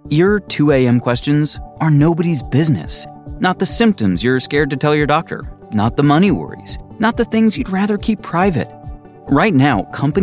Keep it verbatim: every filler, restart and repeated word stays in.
Your two a.m. questions are nobody's business. Not the symptoms you're scared to tell your doctor. Not the money worries. Not the things you'd rather keep private. Right now, companies